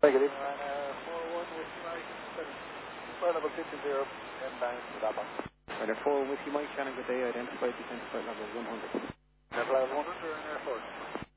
Negative. 41 Whiskey Mike, flight level 50, inbound to Dapa. Rider 4 Whiskey Mike, Shannon, good day, identified, descent to flight level 100. Flight level 100 or in air force?